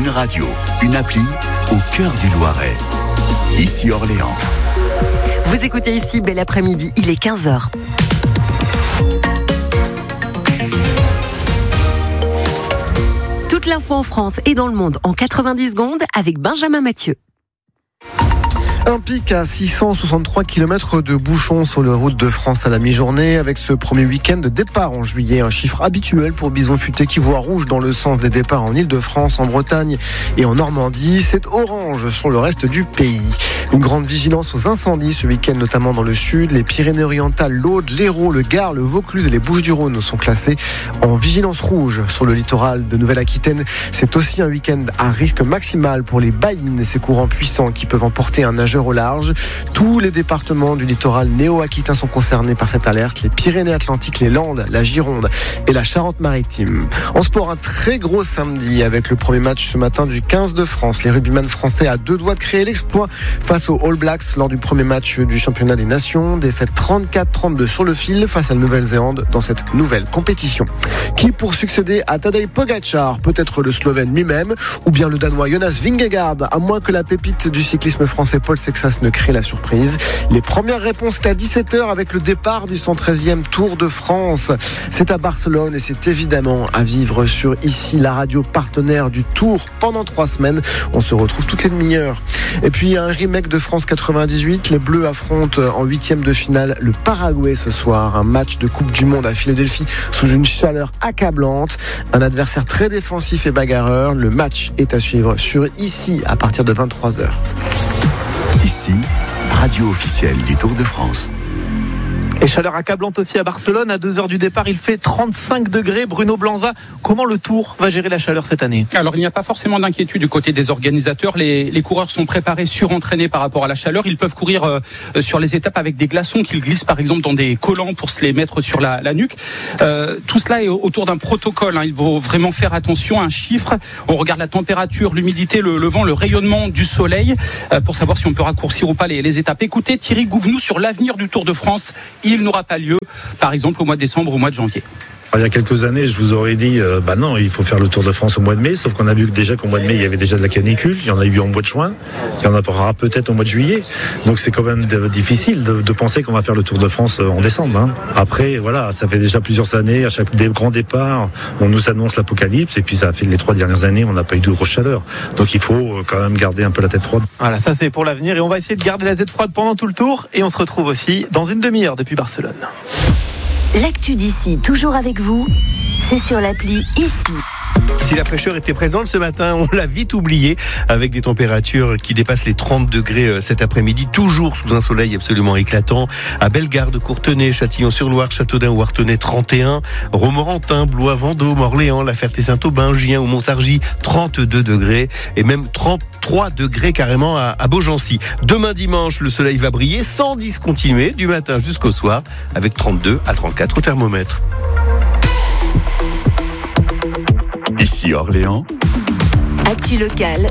une radio, une appli au cœur du Loiret. Ici Orléans. Vous écoutez ici Bel Après-midi, il est 15h. Toute l'info en France et dans le monde en 90 secondes avec Benjamin Mathieu. Un pic à 663 km de bouchons sur les routes de France à la mi-journée avec ce premier week-end de départ en juillet. Un chiffre habituel pour Bison Futé qui voit rouge dans le sens des départs en Ile-de-France, en Bretagne et en Normandie. C'est orange sur le reste du pays. Une grande vigilance aux incendies ce week-end, notamment dans le sud. Les Pyrénées-Orientales, l'Aude, l'Hérault, le Gard, le Vaucluse et les Bouches-du-Rhône sont classés en vigilance rouge. Sur le littoral de Nouvelle-Aquitaine, c'est aussi un week-end à risque maximal pour les baïnes et ces courants puissants qui peuvent emporter un nageur au large. Tous les départements du littoral néo-aquitain sont concernés par cette alerte. Les Pyrénées-Atlantiques, les Landes, la Gironde et la Charente-Maritime. En sport, un très gros samedi avec le premier match ce matin du 15 de France. Les rugbyman français à deux doigts de créer l'exploit face aux All Blacks lors du premier match du championnat des nations. Défaite 34-32 sur le fil face à la Nouvelle-Zélande dans cette nouvelle compétition. Qui pour succéder à Tadej Pogačar, peut-être le Slovène lui-même ou bien le Danois Jonas Vingegaard, à moins que la pépite du cyclisme français Paul Sexas ne crée la surprise. Les premières réponses à 17h avec le départ du 113e Tour de France. C'est à Barcelone et c'est évidemment à vivre sur ici, la radio partenaire du Tour pendant 3 semaines. On se retrouve toutes les demi-heures. Et puis un remake de France 98. Les Bleus affrontent en 8e de finale le Paraguay ce soir. Un match de Coupe du Monde à Philadelphie sous une chaleur accablante. Un adversaire très défensif et bagarreur. Le match est à suivre sur ici à partir de 23h. Ici, radio officielle du Tour de France. Et chaleur accablante aussi à Barcelone. À 2h du départ, il fait 35 degrés. Bruno Blanza, comment le Tour va gérer la chaleur cette année ? Alors, il n'y a pas forcément d'inquiétude du côté des organisateurs. Les coureurs sont préparés, surentraînés par rapport à la chaleur. Ils peuvent courir sur les étapes avec des glaçons qu'ils glissent, par exemple, dans des collants pour se les mettre sur la nuque. Tout cela est autour d'un protocole. Il faut vraiment faire attention à un chiffre. On regarde la température, l'humidité, le vent, le rayonnement du soleil pour savoir si on peut raccourcir ou pas les étapes. Écoutez Thierry Gouvenou sur l'avenir du Tour de France. Il n'aura pas lieu, par exemple, au mois de décembre ou au mois de janvier. Il y a quelques années, je vous aurais dit, non, il faut faire le Tour de France au mois de mai, sauf qu'on a vu déjà qu'au mois de mai, il y avait déjà de la canicule, il y en a eu en mois de juin, il y en aura peut-être au mois de juillet. Donc c'est quand même difficile de penser qu'on va faire le Tour de France en décembre. Après, voilà, ça fait déjà plusieurs années, à chaque grand départ, on nous annonce l'apocalypse, et puis ça a fait les 3 dernières années, on n'a pas eu de grosse chaleur. Donc il faut quand même garder un peu la tête froide. Voilà, ça c'est pour l'avenir, et on va essayer de garder la tête froide pendant tout le Tour, et on se retrouve aussi dans une demi-heure depuis Barcelone. L'actu d'ici, toujours avec vous, c'est sur l'appli Ici. Si la fraîcheur était présente ce matin, on l'a vite oublié, avec des températures qui dépassent les 30 degrés cet après-midi, toujours sous un soleil absolument éclatant. À Bellegarde, Courtenay, Châtillon-sur-Loire, Châteaudun ou Artenay, 31. Romorantin, Blois, Vendôme, Orléans, La Ferté-Saint-Aubin, Gien ou Montargis, 32 degrés. Et même 33 degrés carrément à Beaugency. Demain dimanche, le soleil va briller sans discontinuer du matin jusqu'au soir, avec 32 à 34 au thermomètre. Ici Orléans. Actu locale,